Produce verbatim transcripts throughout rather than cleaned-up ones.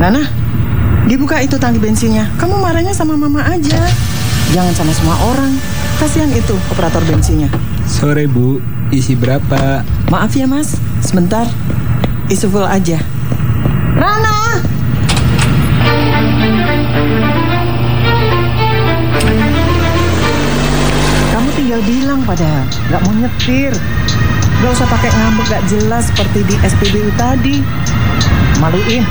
Rana, dibuka itu tangki bensinnya. Kamu marahnya sama mama aja, jangan sama semua orang. Kasihan itu operator bensinnya. Sore Bu, isi berapa? Maaf ya mas, sebentar. Isi full aja. Rana! Kamu tinggal bilang padahal gak mau nyetir. Gak usah pakai ngambek gak jelas seperti di S P B U tadi. Maluin.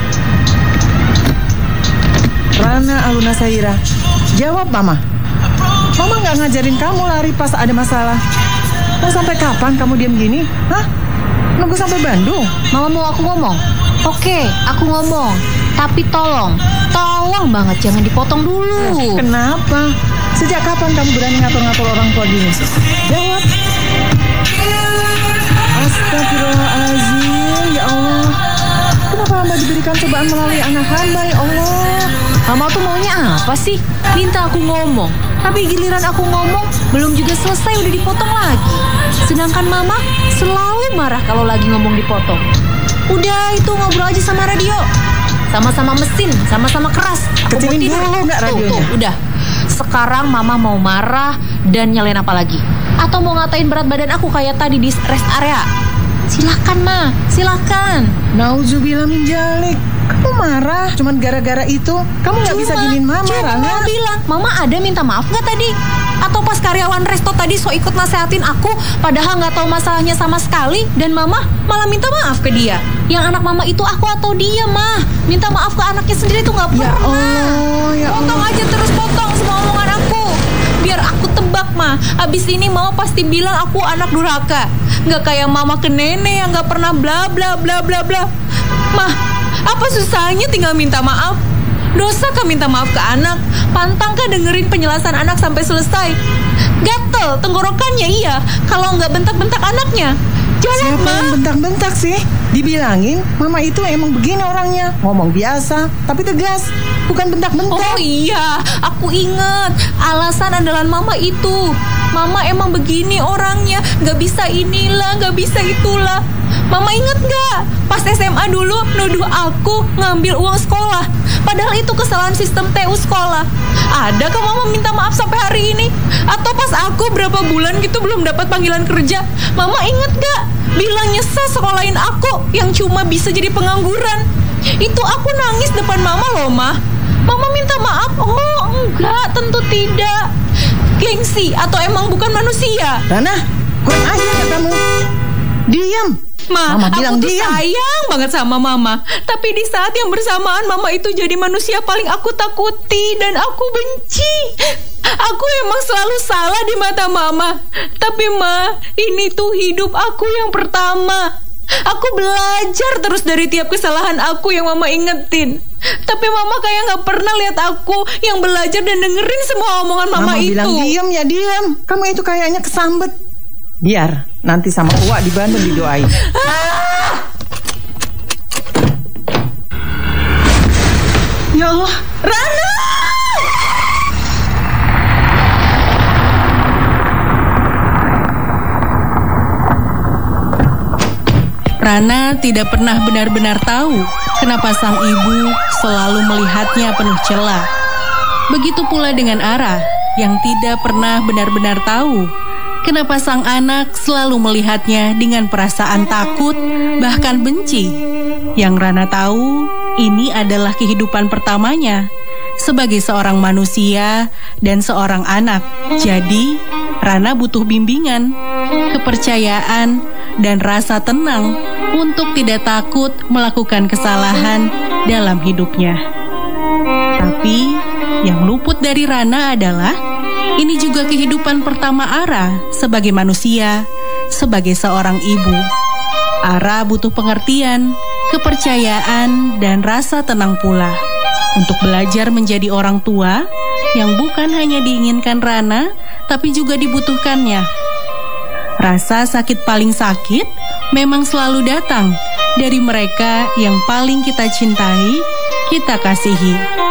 Rana Aluna Saira, jawab mama. Mama gak ngajarin kamu lari pas ada masalah. Mau sampai kapan kamu diam gini? Hah? Nunggu sampai Bandung? Mama mau aku ngomong? Oke, aku ngomong. Tapi tolong, tolong banget jangan dipotong dulu. Kenapa? Sejak kapan kamu berani ngatur-ngatur orang tua gini? Jawab. Astagfirullahaladzim, ya Allah. Kenapa hamba diberikan cobaan melalui anak hamba, ya Allah? Mama tuh maunya apa sih? Minta aku ngomong. Tapi giliran aku ngomong, belum juga selesai udah dipotong lagi. Sedangkan mama selalu marah kalau lagi ngomong dipotong. Udah itu ngobrol aja sama radio. Sama-sama mesin, sama-sama keras. Aku Kecilin dulu nggak radionya? Tuh, tuh, udah. Sekarang mama mau marah dan nyalain apa lagi? Atau mau ngatain berat badan aku kayak tadi di rest area? Silakan ma, silakan. Nauzubillah min dzalik. Kamu marah cuman gara-gara itu? Kamu nggak bisa giniin mama, Rana. Cuma bilang, mama ada minta maaf nggak tadi? Atau pas karyawan resto tadi so ikut nasehatin aku, padahal nggak tahu masalahnya sama sekali, dan mama malah minta maaf ke dia. Yang anak mama itu aku atau dia, mah? Minta maaf ke anaknya sendiri tuh nggak pernah. Ya Allah, ya Allah. Potong aja terus potong semua omongan aku. Biar aku tebak, mah. Abis ini mama pasti bilang aku anak durhaka. Nggak kayak mama ke nenek yang nggak pernah bla bla bla bla bla. Mah, apa susahnya tinggal minta maaf? Dosa kah minta maaf ke anak? Pantang kah dengerin penjelasan anak sampai selesai? Gatel tenggorokannya iya, kalau nggak bentak-bentak anaknya. Jawab, Siapa Ma. yang bentak-bentak sih? Dibilangin mama itu emang begini orangnya. Ngomong biasa, tapi tegas. Bukan bentak-bentak. Oh iya, aku inget. Alasan andalan mama itu. Mama emang begini orangnya. Gak bisa inilah, gak bisa itulah. Mama inget gak? Pas S M A dulu nuduh aku ngambil uang sekolah. Padahal itu kesalahan sistem T U sekolah. Ada kah mama minta maaf sampai hari ini? Atau pas aku berapa bulan gitu belum dapat panggilan kerja, mama inget gak? Bilang nyesel sekolahin aku yang cuma bisa jadi pengangguran. Itu aku nangis depan mama loh, Ma. Mama minta maaf? Oh enggak, tentu tidak. Gengsi atau emang bukan manusia? Rana, kurang aja ya kamu. Diam. Ma, Mama bilang aku tuh diam. sayang banget sama mama. Tapi di saat yang bersamaan mama itu jadi manusia paling aku takuti dan aku benci. Aku emang selalu salah di mata mama. Tapi ma, ini tuh hidup aku yang pertama. Aku belajar terus dari tiap kesalahan aku yang mama ingetin. Tapi mama kayak gak pernah lihat aku yang belajar dan dengerin semua omongan mama, Mama itu. bilang diam ya diam. Kamu itu kayaknya kesambet. Biar nanti sama Uwa di Bandung didoain. Ah! Ya Allah, Rana! Rana tidak pernah benar-benar tahu kenapa sang ibu selalu melihatnya penuh celah. Begitu pula dengan Ara yang tidak pernah benar-benar tahu kenapa sang anak selalu melihatnya dengan perasaan takut, bahkan benci. Yang Rana tahu, ini adalah kehidupan pertamanya sebagai seorang manusia dan seorang anak. Jadi, Rana butuh bimbingan, kepercayaan, dan rasa tenang untuk tidak takut melakukan kesalahan dalam hidupnya. Tapi, yang luput dari Rana adalah ini juga kehidupan pertama Ara sebagai manusia, sebagai seorang ibu. Ara butuh pengertian, kepercayaan, dan rasa tenang pula untuk belajar menjadi orang tua yang bukan hanya diinginkan Rana, tapi juga dibutuhkannya. Rasa sakit paling sakit memang selalu datang dari mereka yang paling kita cintai, kita kasihi.